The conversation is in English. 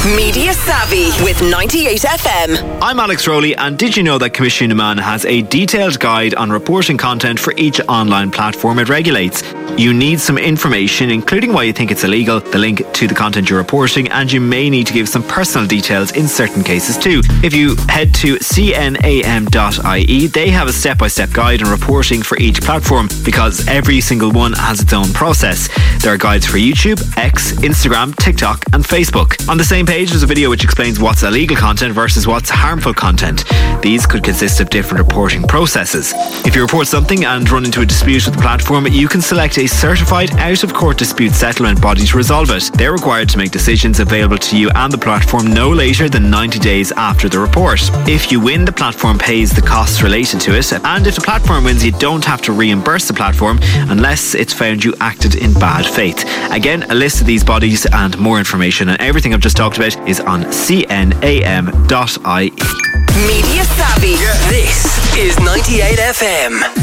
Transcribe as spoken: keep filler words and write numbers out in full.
Media Savvy with ninety-eight F M. I'm Alex Rowley, and did you know that Commission Numan has a detailed guide on reporting content for each online platform it regulates? You need some information, including why you think it's illegal, the link to the content you're reporting, and you may need to give some personal details in certain cases too. If you head to c n a m dot i e, they have a step-by-step guide on reporting for each platform, because every single one has its own process. There are guides for YouTube, X, Instagram, TikTok and Facebook. On the same page there's a video which explains what's illegal content versus what's harmful content. These could consist of different reporting processes. If you report something and run into a dispute with the platform, you can select a certified out-of-court dispute settlement body to resolve it. They're required to make decisions available to you and the platform no later than ninety days after the report. If you win, the platform pays the costs related to it, and if the platform wins, you don't have to reimburse the platform unless it's found you acted in bad faith. Again, a list of these bodies and more information on everything I've just talked about is on c n a m dot i e. Media Savvy. Yeah. This is ninety-eight F M.